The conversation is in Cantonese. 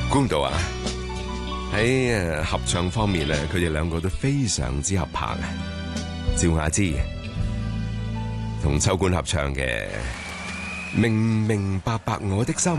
估唔到啊！喺合唱方面咧，佢哋兩個都非常之合拍啊！趙雅芝同秋官合唱嘅《明明白白我的心》。